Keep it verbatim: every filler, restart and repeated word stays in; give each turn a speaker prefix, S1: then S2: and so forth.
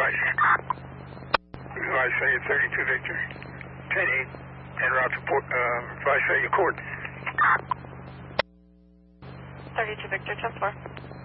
S1: advise. Advise say at thirty-two Victor. ten eight. En route to port, uh, advise say your court.
S2: thirty-two Victor, ten four.